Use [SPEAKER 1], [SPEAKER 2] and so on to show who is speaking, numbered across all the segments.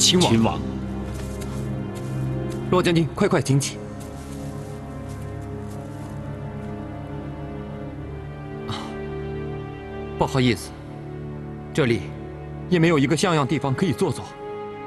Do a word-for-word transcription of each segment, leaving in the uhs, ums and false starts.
[SPEAKER 1] 秦王，
[SPEAKER 2] 秦王，
[SPEAKER 3] 骆将军，快快请起。啊，不好意思，这里也没有一个像样地方可以坐坐。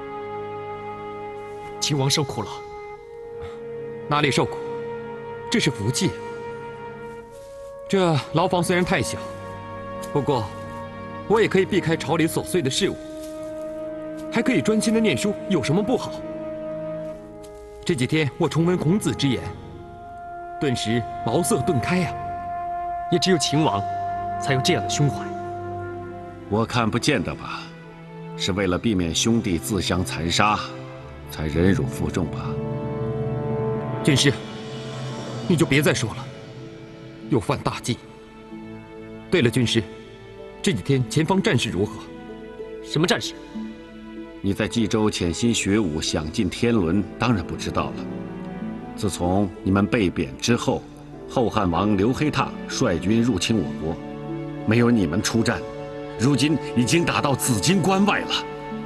[SPEAKER 1] 秦王受苦了。
[SPEAKER 3] 哪里受苦？这是福气。这牢房虽然太小，不过我也可以避开朝里琐碎的事务，还可以专心的念书，有什么不好？这几天我重温孔子之言，顿时茅塞顿开呀、啊。
[SPEAKER 1] 也只有秦王才有这样的胸怀。
[SPEAKER 2] 我看不见得吧，是为了避免兄弟自相残杀，才忍辱负重吧。
[SPEAKER 3] 军师，你就别再说了，又犯大忌。对了，军师，这几天前方战事如何？
[SPEAKER 1] 什么战事？
[SPEAKER 2] 你在冀州潜心学武，享尽天伦，当然不知道了。自从你们被贬之后，后汉王刘黑闼率军入侵我国，没有你们出战，如今已经打到紫荆关外了。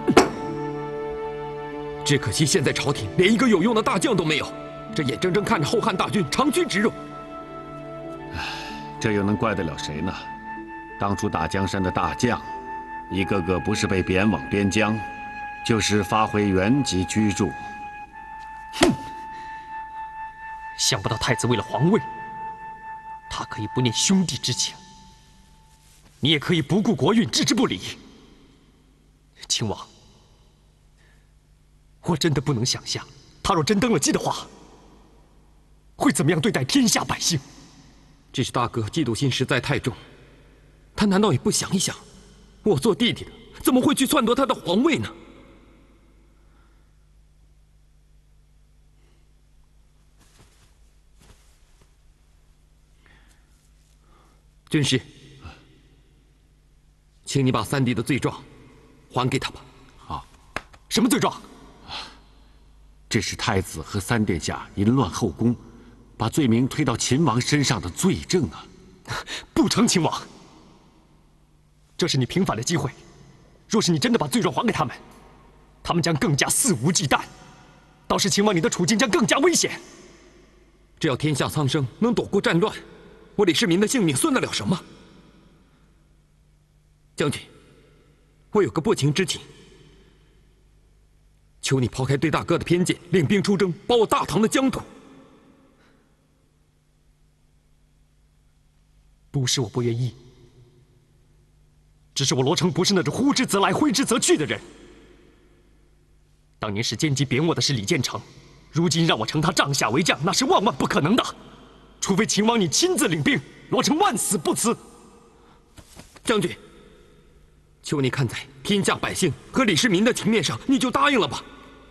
[SPEAKER 3] 只可惜现在朝廷连一个有用的大将都没有，这眼睁睁看着后汉大军长驱直入。
[SPEAKER 2] 唉，这又能怪得了谁呢？当初打江山的大将，一个个不是被贬往边疆，就是发回原籍居住。
[SPEAKER 1] 哼！想不到太子为了皇位，他可以不念兄弟之情，你也可以不顾国运置之不理。秦王，我真的不能想象，他若真登了基的话，会怎么样对待天下百姓？
[SPEAKER 3] 只是大哥嫉妒心实在太重，他难道也不想一想，我做弟弟的怎么会去篡夺他的皇位呢？军师，请你把三弟的罪状还给他吧。
[SPEAKER 2] 好，
[SPEAKER 1] 什么罪状？
[SPEAKER 2] 这是太子和三殿下淫乱后宫，把罪名推到秦王身上的罪证啊！
[SPEAKER 1] 不成，秦王，这是你平反的机会。若是你真的把罪状还给他们，他们将更加肆无忌惮，到时秦王你的处境将更加危险。
[SPEAKER 3] 只要天下苍生能躲过战乱，我李世民的性命算得了什么？将军，我有个不情之请，求你抛开对大哥的偏见，领兵出征，保我大唐的疆土。
[SPEAKER 1] 不是我不愿意，只是我罗成不是那种呼之则来，挥之则去的人。当年是奸计贬我的是李建成，如今让我承他帐下为将，那是万万不可能的。除非秦王你亲自领兵，罗成万死不辞。
[SPEAKER 3] 将军，求你看在天下百姓和李世民的情面上，你就答应了吧。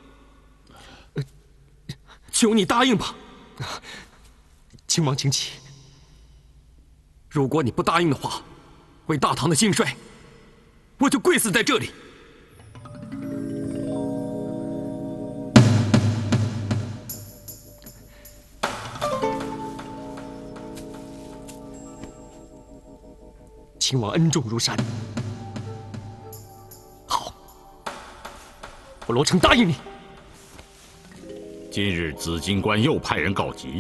[SPEAKER 3] 求你答应吧。
[SPEAKER 1] 秦王请起。
[SPEAKER 3] 如果你不答应的话，为大唐的兴衰，我就跪死在这里。
[SPEAKER 1] 秦王恩重如山，好，我罗成答应你。
[SPEAKER 4] 今日紫荆关又派人告急，